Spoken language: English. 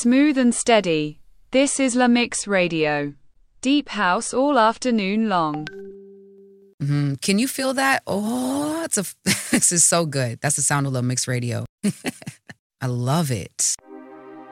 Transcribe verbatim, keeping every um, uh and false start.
smooth and steady. This is La Mix Radio. Deep house all afternoon long. Mm-hmm. Can you feel that? Oh, it's a, this is so good. That's the sound of La Mix Radio. I love it.